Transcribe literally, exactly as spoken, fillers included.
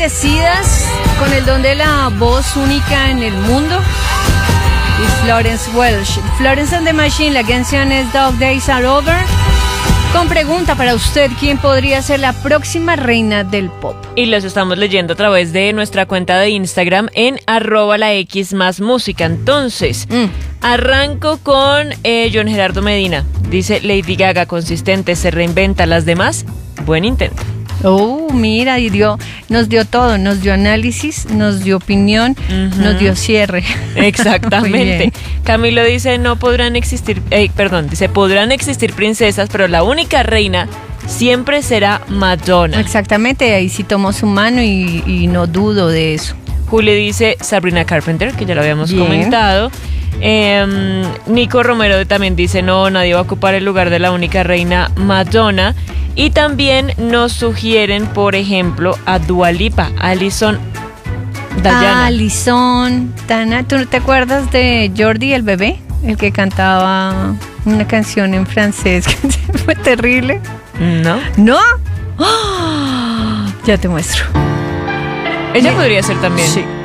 bendecidas con el don de la voz única en el mundo. Y Florence Welch. Florence and the Machine, la canción es Dog Days Are Over. Con pregunta para usted, ¿quién podría ser la próxima reina del pop? Y los estamos leyendo a través de nuestra cuenta de Instagram en arroba la X más música. Entonces, mm. arranco con eh, John Gerardo Medina. Dice Lady Gaga, consistente, se reinventa. Las demás, buen intento. Oh, mira, y dio, nos dio todo, nos dio análisis, nos dio opinión, uh-huh. nos dio cierre. Exactamente. Camilo dice, no podrán existir, eh, perdón, dice, podrán existir princesas, pero la única reina siempre será Madonna. Exactamente, ahí sí tomó su mano y, y no dudo de eso. Juli dice Sabrina Carpenter, que ya lo habíamos Bien. comentado. Eh, Nico Romero también dice, no, nadie va a ocupar el lugar de la única reina Madonna. Y también nos sugieren, por ejemplo, a Dua Lipa, Alison Dayana. Alison, Dana, ¿tú no te acuerdas de Jordi el bebé? El que cantaba una canción en francés que fue terrible. ¿No? ¿No? ¡Oh! Ya te muestro. Ella podría ser también. Sí.